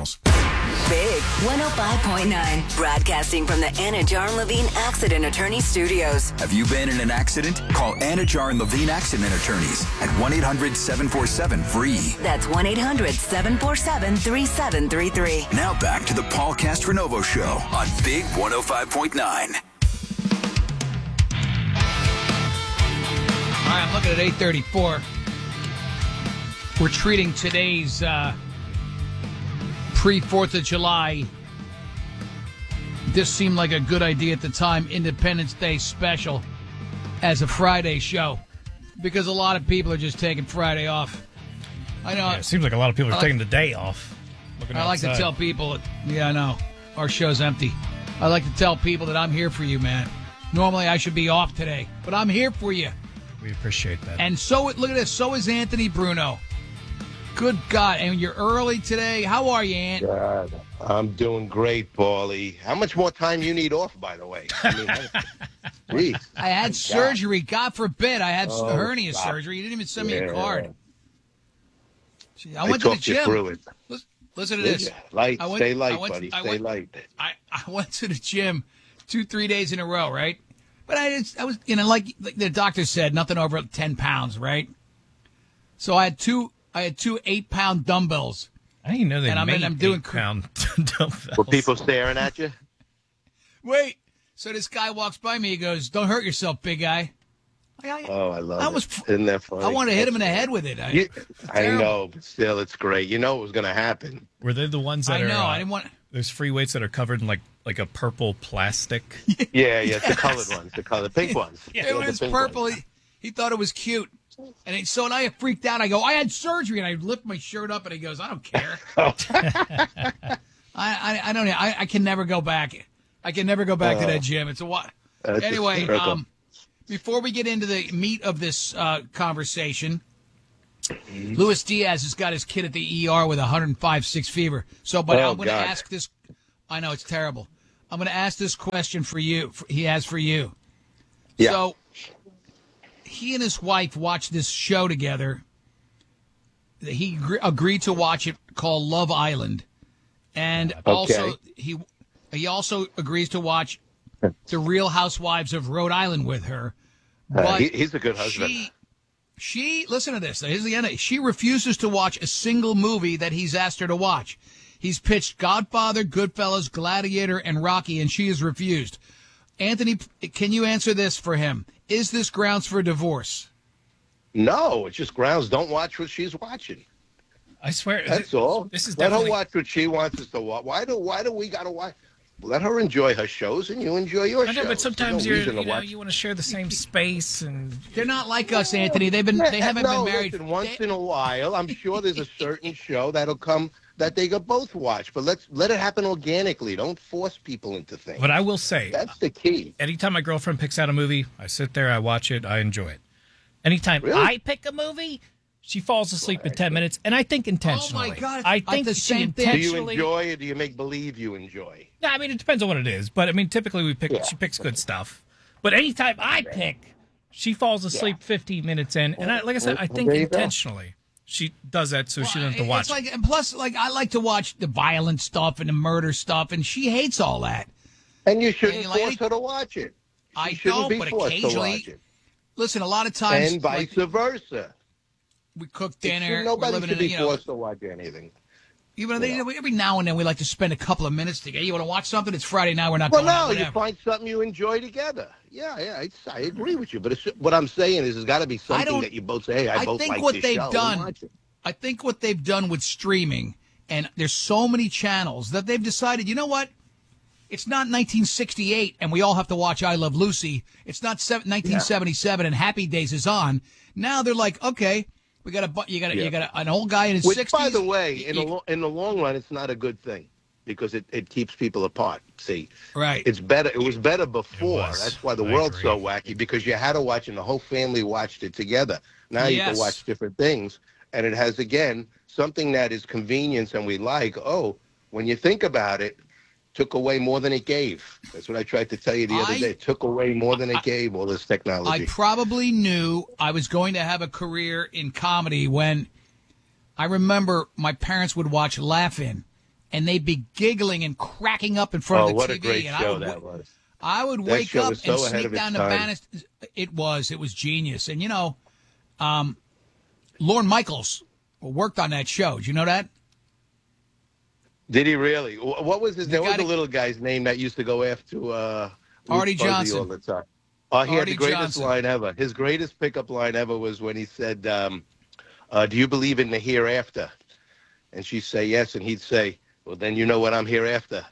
channels. Big 105.9, broadcasting from the Anna Jar and Levine Accident Attorney Studios. Have you been in an accident? Call Anna Jar and Levine Accident Attorneys at 1-800-747-FREE. That's 1-800-747-3733. Now back to the Paul Castronovo Show on Big 105.9. All right, I'm looking at 8:34. We're treating today's pre-4th of July. This seemed like a good idea at the time, Independence Day special, as a Friday show, because a lot of people are just taking Friday off. I know. Yeah, it seems like a lot of people are taking the day off. I like to tell people, yeah, I know, our show's empty. I like to tell people that I'm here for you, man. Normally I should be off today, but I'm here for you. We appreciate that. And so, look at this, so is Anthony Bruno. Good God, and you're early today. How are you, Ant? God, I'm doing great, Paulie. How much more time you need off, by the way? Geez. I had surgery. God forbid I had hernia stop. surgery. You didn't even send me a card. Gee, I I went to the talked you gym. through it. Listen to this. Stay light, buddy. Stay light. I went to the gym 2-3 days in a row, right? But I was, like the doctor said, nothing over 10 pounds, right? So I had two 8-pound dumbbells. I didn't know they made I'm doing 8-pound dumbbells. Were people staring at you? Wait. So this guy walks by me. He goes, "Don't hurt yourself, big guy." I love it. Isn't that funny? I want to hit him in the head with it. I know, but still, it's great. You know it was going to happen. Were they the ones that I know. are... I didn't want... There's free weights that are covered in like a purple plastic. Yeah, the colored ones, the pink ones. It was purple. He thought it was cute. And I freaked out. I go, "I had surgery," and I lift my shirt up, and he goes, "I don't care." I don't know. I can never go back. I can never go back to that gym. It's a what? Anyway, before we get into the meat of this conversation, Luis Diaz has got his kid at the ER with 105.6 fever. I'm going to ask this. I know it's terrible. I'm going to ask this question for you. He has for you. Yeah. So he and his wife watched this show together. He agreed to watch it, called Love Island, and also he also agrees to watch The Real Housewives of Rhode Island with her. But he's a good husband. She listen to this. Here's the end. She refuses to watch a single movie that he's asked her to watch. He's pitched Godfather, Goodfellas, Gladiator, and Rocky, and she has refused. Anthony, can you answer this for him? Is this grounds for divorce? No, it's just grounds. Don't watch what she's watching. I swear. That's all. This is Let her watch what she wants us to watch. Why do we got to watch? Let her enjoy her shows, and you enjoy your shows. I know, but sometimes you want to share the same space, and they're not like us, Anthony. They haven't been married. Listen, once in a while, I'm sure there's a certain show that'll come that they could both watch. But let it happen organically. Don't force people into things. But I will say, that's the key. Anytime my girlfriend picks out a movie, I sit there, I watch it, I enjoy it. Anytime I pick a movie, she falls asleep in 10 minutes, and I think intentionally. Oh, my God. I think the she same thing. intentionally... Do you enjoy, or do you make believe you enjoy? No, I mean, it depends on what it is. But, I mean, typically she picks good stuff. But anytime I pick, she falls asleep 15 minutes in. And like I said, I think intentionally she does that so she doesn't have to watch it. And plus, I like to watch the violent stuff and the murder stuff, and she hates all that. And you shouldn't force her to watch it. I don't, but occasionally... Listen, a lot of times... And vice versa. We cook dinner. Nobody should be forced to watch anything. Every now and then we like to spend a couple of minutes together. You want to watch something? It's Friday night. We're not going out. Well, no, you find something you enjoy together. Yeah, I agree with you. But what I'm saying is there's got to be something that you both say, hey, I both like this show. I think what they've done with streaming, and there's so many channels that they've decided, you know what? It's not 1968 and we all have to watch I Love Lucy. It's not 1977 and Happy Days is on. Now they're like, okay, you got an old guy in his 60s. By the way, in the long run, it's not a good thing because it keeps people apart. See, right? It's better. It was better before. That's why the world's so wacky, because you had to watch and the whole family watched it together. Now you can watch different things, and it has again something that is convenience and we like. Oh, when you think about it. Took away more than it gave. That's what I tried to tell you the other day. It took away more than it gave, all this technology. I probably knew I was going to have a career in comedy when I remember my parents would watch Laugh-In. and they'd be giggling and cracking up in front of the TV. What a great and show that was. I would That wake show up was so and ahead sneak of its down to time. Bannister. It was genius. And, Lorne Michaels worked on that show. Did you know that? Did he really? What was his name? What was the gotta- little guy's name that used to go after Artie Ruth Fuzzy Johnson. all the time? Oh, he had Artie the greatest Johnson. line ever. His greatest pickup line ever was when he said, "Do you believe in the hereafter?" And she'd say yes, and he'd say, "Well, then you know what I'm here after."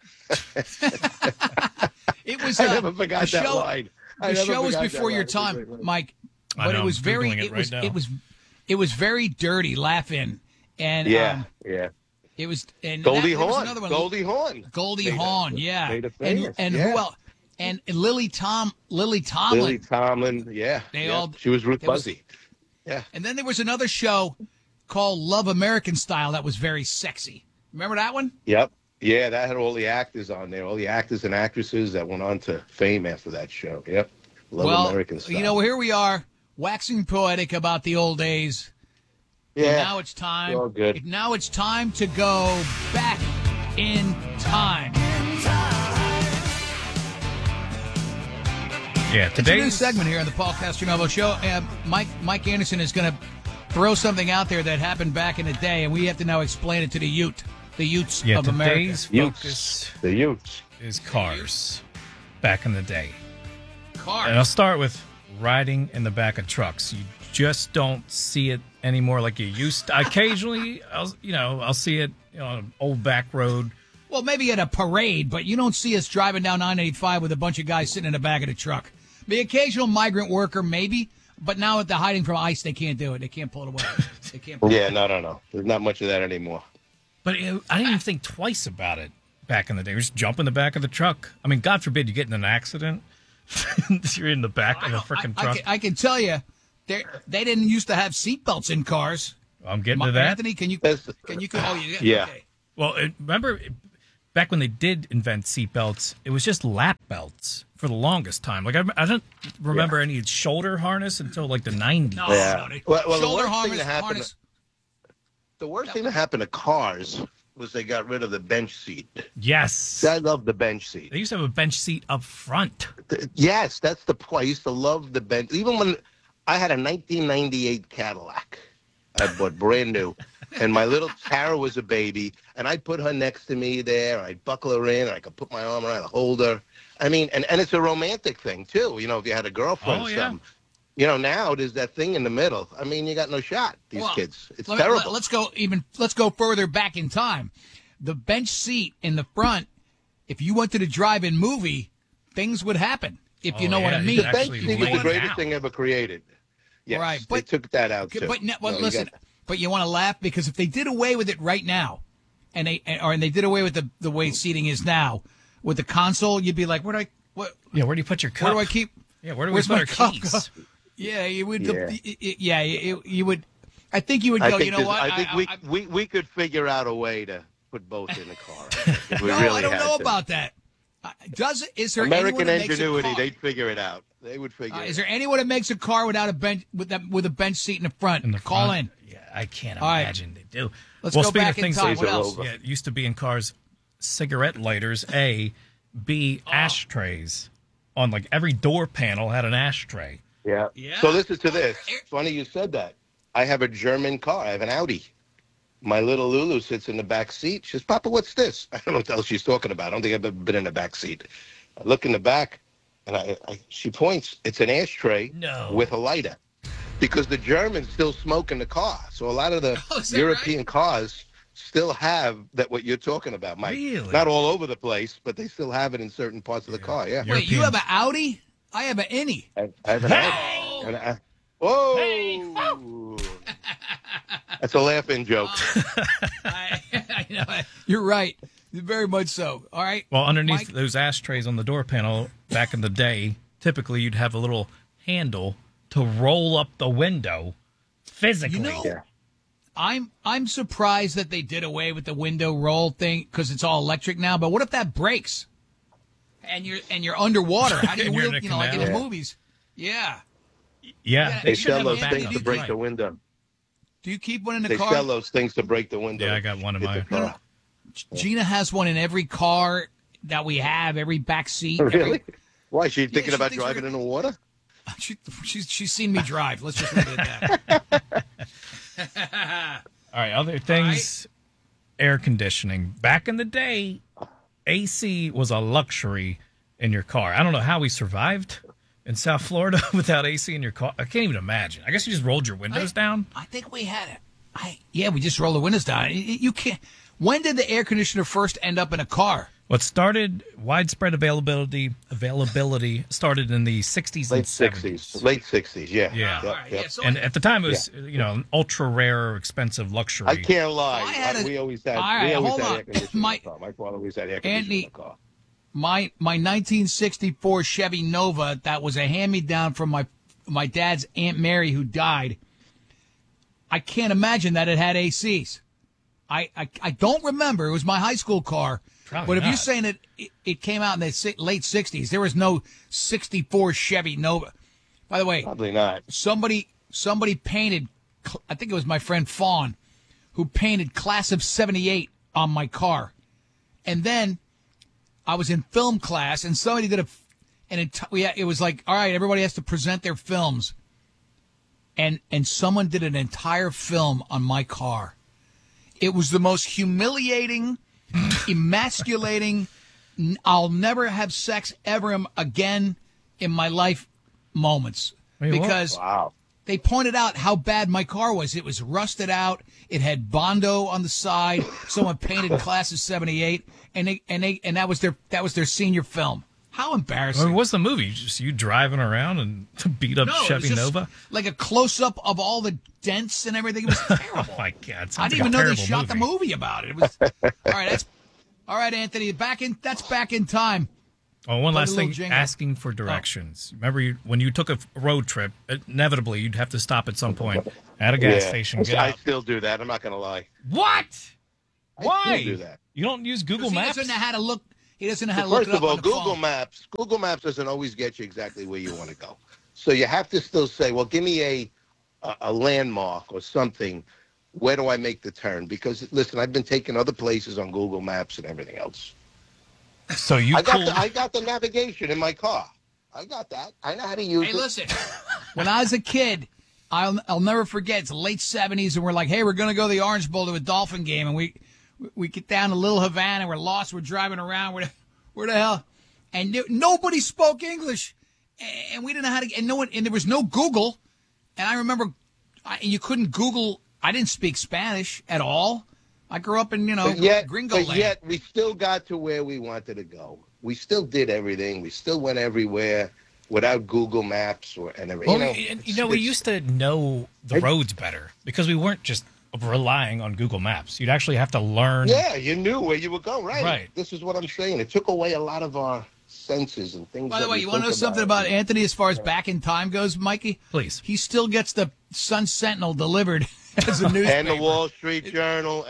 It was. I never forgot the that show, line. The show was before your time, Mike. I But know, it was I'm very. Googling It was. right now. It was very dirty, laughing, and Yeah. it was. And Goldie there was Hawn. another one. Goldie Hawn. Goldie Made it- Hawn, yeah. made it and famous, and yeah. who else? And Lily Tomlin. Lily Tomlin. Yeah. They yeah. all- She was Ruth there was- Fuzzy. Yeah. And then there was another show called Love American Style that was very sexy. Remember that one? Yep. Yeah, that had all the actors on there, all the actors and actresses that went on to fame after that show. Yep. Love American Style. Here we are, waxing poetic about the old days. yeah. And now it's time. All good. Now it's time to go back in time. Yeah, It's a new today's segment here on the Paul Castronovo Show. Mike Anderson is going to throw something out there that happened back in the day, and we have to now explain it to the Utes of America. today's focus The Utes. is cars back in the day. Cars. And I'll start with riding in the back of trucks. You just don't see it anymore like you used to. Occasionally, I'll see it on an old back road. Well, maybe at a parade, but you don't see us driving down 985 with a bunch of guys sitting in the back of the truck. The occasional migrant worker, maybe, but now that they're hiding from ICE, they can't do it. They can't pull it away. They can't. Pull Yeah, no. There's not much of that anymore. But I didn't even think twice about it back in the day. Just jump in the back of the truck. I mean, God forbid you get in an accident. You're in the back of a freaking truck. I can tell you, they didn't used to have seatbelts in cars. I'm getting to that. Anthony, can you? Oh, Yeah. Okay. Well, remember back when they did invent seatbelts, it was just lap belts for the longest time. Like I don't remember any shoulder harness until like the 90s. No, Yeah. no, they- Well, the shoulder worst thing that happened- harness. The worst thing that happened to cars was they got rid of the bench seat. Yes. I love the bench seat. They used to have a bench seat up front. Yes, that's the point. I used to love the bench. Even when I had a 1998 Cadillac, I bought brand new, and my little Tara was a baby, and I'd put her next to me there. I'd buckle her in, and I could put my arm around her, hold her. I mean, and it's a romantic thing too. If you had a girlfriend, Oh, or yeah. something. Now there's that thing in the middle. I mean, you got no shot. These kids, it's Let's terrible. let's go further back in time. The bench seat in the front. If you went to the drive-in movie, things would happen. If you Oh, know what yeah, I you mean. could The bench actually seat was lay the greatest down. thing ever created. Yes, Right, they but- took that out too. But No, you listen, got- but you want to laugh because if they did away with it right now, and they did away with the way seating is now with the console, you'd be like, what? Yeah, where do you put your cup? Where do I keep? Yeah, where do we Where's put my our cup? keys? Yeah, you would. Yeah. You would. I think you would I go. think You know this- what? I think we could figure out a way to put both in the car. If we No, really I don't had know to. about that. Is there American anyone that makes a ingenuity? car? They'd figure it out. They would figure. Is it there anyone that makes a car without a bench with a bench seat in the front? In the Call front? in. Yeah, I can't All right. imagine they do. Let's well, go speaking back of things in time. that What else? over. Yeah, it used to be in cars, cigarette lighters, A, B, ashtrays. On like every door panel had an ashtray. Yeah. Yeah. So listen to this. Funny you said that. I have a German car. I have an Audi. My little Lulu sits in the back seat. She says, "Papa, what's this?" I don't know what the hell she's talking about. I don't think I've ever been in the back seat. I look in the back, and she points. It's an ashtray No. with a lighter, because the Germans still smoke in the car. So a lot of the Oh, is that European cars still have that. What you're talking about, Mike? Really? Not all over the place, but they still have it in certain parts of the car. Yeah. You're- Wait, you European. have an Audi? I have an Innie. I have an Audi. And whoa! That's a laughing joke. I know, you're right. Very much so. All right. Well, underneath Mike? those ashtrays on the door panel back in the day, typically you'd have a little handle to roll up the window physically. You know, I'm surprised that they did away with the window roll thing because it's all electric now. But what if that breaks? And you're underwater. How do you And you're wheel? in a Like in the canal. movies. Yeah. Yeah, They should sell have those Anthony things do to break right. the window. Do you keep one in the They car? sell those things to break the window. Yeah, I got one in Hit the my- car. Gina has one in every car that we have, every back seat. Really? Why? She thinking about driving in the water? She's seen me drive. Let's just leave it at that. All right, other things. Right. Air conditioning. Back in the day, AC was a luxury in your car. I don't know how we survived in South Florida without AC in your car. I can't even imagine. I guess you just rolled your windows down. I think we had it. We just rolled the windows down. You can't. When did the air conditioner first end up in a car? What started widespread availability started in the 60s and 70s. Late 60s, yeah. Yeah. Yep. And at the time, it was an ultra rare, expensive luxury. I can't lie. We always had air conditioning in the car. My father always had air conditioning in the car. My 1964 Chevy Nova, that was a hand-me-down from my dad's Aunt Mary, who died. I can't imagine that it had ACs. I don't remember. It was my high school car. Probably but if not. you're saying it came out in the late 60s, there was no 64 Chevy Nova. By the way, probably not. Somebody painted, I think it was my friend Fawn, who painted Class of 78 on my car. And then I was in film class, and somebody did it was like, all right, everybody has to present their films. And someone did an entire film on my car. It was the most humiliating, emasculating, I'll never have sex ever again in my life moments. Because they pointed out how bad my car was. It was rusted out. It had Bondo on the side. Someone painted Class of 78, and that was their senior film. How embarrassing! I mean, what's the movie? Just you driving around and beat up Chevy Nova? Like a close up of all the dents and everything. It was terrible. Oh my God! I didn't even know they shot the movie about it. It was all right, Anthony. That's back in time. Oh, one last thing. Asking for directions. Remember, when you took a road trip, inevitably you'd have to stop at some point at a gas station. I still do that. I'm not going to lie. What? Why? I still do that. You don't use Google Maps? He doesn't know how to look. He doesn't know how to look it up on the phone. Google Maps doesn't always get you exactly where you want to go. So you have to still say, well, give me a landmark or something. Where do I make the turn? Because, listen, I've been taking other places on Google Maps and everything else. So I got the navigation in my car. I got that. I know how to use it. Hey, listen. When I was a kid, I'll never forget. It's the late 70s, and we're like, hey, we're going to go to the Orange Bowl to a Dolphin game, and we get down to Little Havana, we're lost, we're driving around, where the hell? And nobody spoke English, and we didn't know how to, and there was no Google, and I remember you couldn't Google. I didn't speak Spanish at all. I grew up in, Gringo land. But yet we still got to where we wanted to go. We still did everything. We still went everywhere without Google Maps and everything. Well, we used to know the roads better because we weren't just relying on Google Maps. You'd actually have to learn. Yeah, you knew where you were going, right? Right. This is what I'm saying. It took away a lot of our senses and things. By the way, you want to know something about Anthony as far as back in time goes, Mikey? Please. He still gets the Sun Sentinel delivered as a newspaper. And the Wall Street Journal.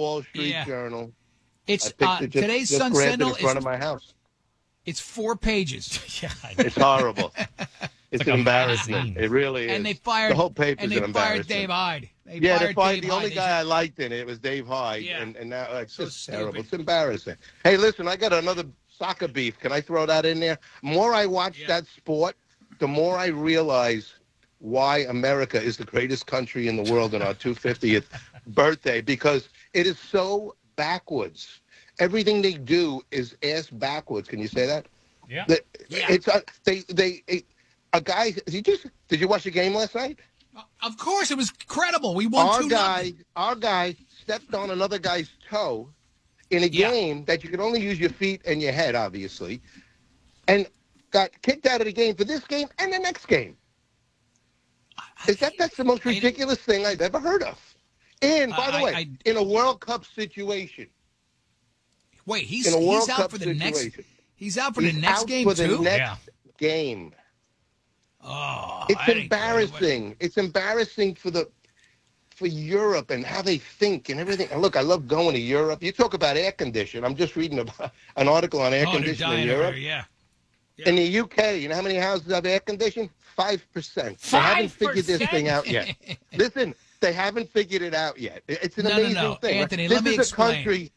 It's today's Sun Sentinel in front of my house. It's 4 pages. Yeah, it's horrible. It's like an embarrassment. It really is. And they fired the whole paper's an embarrassment. Fired Dave Hyde. They fired the only guy I liked in it was Dave Hyde, and now it's just terrible. It's embarrassing. Hey, listen, I got another soccer beef. Can I throw that in there? The more I watch that sport, the more I realize why America is the greatest country in the world on our 250th birthday, because it is so backwards. Everything they do is ass backwards. Can you say that? Yeah. It's a guy. Did you watch the game last night? Of course, it was incredible. We won 2-0. Our guy stepped on another guy's toe in a game that you could only use your feet and your head, obviously, and got kicked out of the game for this game and the next game. That's the most ridiculous thing I've ever heard of. And by the way, in a World Cup situation. Wait, he's out for the next. He's out for the next game too. The next game. Oh, it's embarrassing. It's embarrassing for Europe and how they think and everything. And look, I love going to Europe. You talk about air conditioning. I'm just reading about an article on air conditioning in Europe. Yeah. In the UK, you know how many houses have air conditioning? 5%. They haven't figured this thing out yet. Listen, they haven't figured it out yet. It's an amazing thing. Anthony, this let me is explain. A country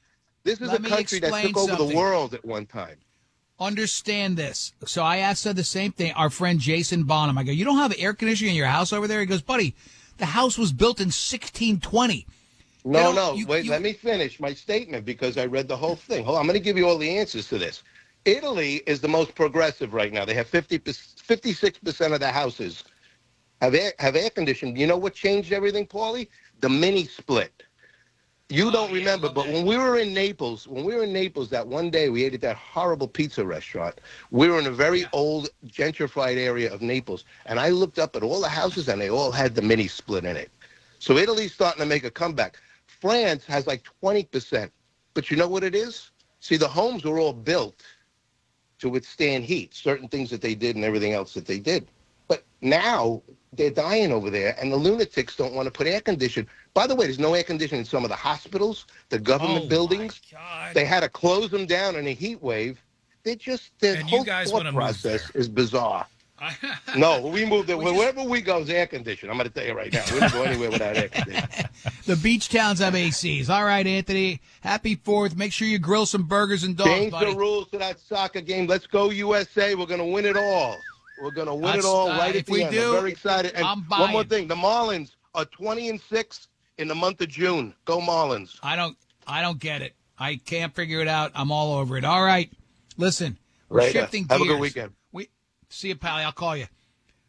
This is a country that took over the world at one time. Understand this. So I said the same thing. Our friend Jason Bonham. I go, you don't have air conditioning in your house over there? He goes, buddy, the house was built in 1620. Wait, let me finish my statement because I read the whole thing. Hold on, I'm going to give you all the answers to this. Italy is the most progressive right now. They have 56% of the houses have air conditioning. You know what changed everything, Paulie? The mini split. You don't remember, but when we were in Naples, that one day we ate at that horrible pizza restaurant. We were in a very old gentrified area of Naples, and I looked up at all the houses, and they all had the mini split in it. So Italy's starting to make a comeback. France has like 20%, but you know what it is? See, the homes were all built to withstand heat, certain things that they did and everything else that they did. But now they're dying over there, and the lunatics don't want to put air conditioning. By the way, there's no air conditioning in some of the hospitals, the government buildings. They had to close them down in a heat wave. Their whole thought process is bizarre. No, we moved it. Wherever we go is air conditioning. I'm going to tell you right now. We don't go anywhere without air conditioning. The beach towns have ACs. All right, Anthony. Happy 4th. Make sure you grill some burgers and dogs, Change buddy. the rules to that soccer game. Let's go USA. We're going to win it all. We're going to win it all right at the end. I'm very excited. And I'm buying. One more thing. The Marlins are 20-6 in the month of June. Go Marlins. I don't get it. I can't figure it out. I'm all over it. All right. Listen, we're shifting gears. Have a good weekend. See you, Pally. I'll call you.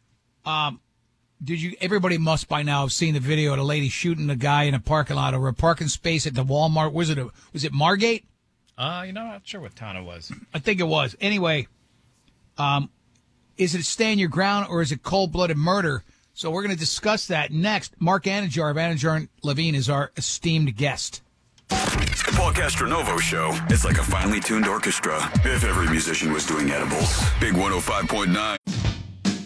Everybody must by now have seen the video of a lady shooting a guy in a parking lot over a parking space at the Walmart. Was it Margate? I'm not sure what town it was. I think it was. Anyway, is it stand your ground or is it cold-blooded murder? So we're going to discuss that next. Mark Anajar of Anajar & Levine is our esteemed guest. The Paul Castronovo Show. It's like a finely tuned orchestra. If every musician was doing edibles. Big 105.9.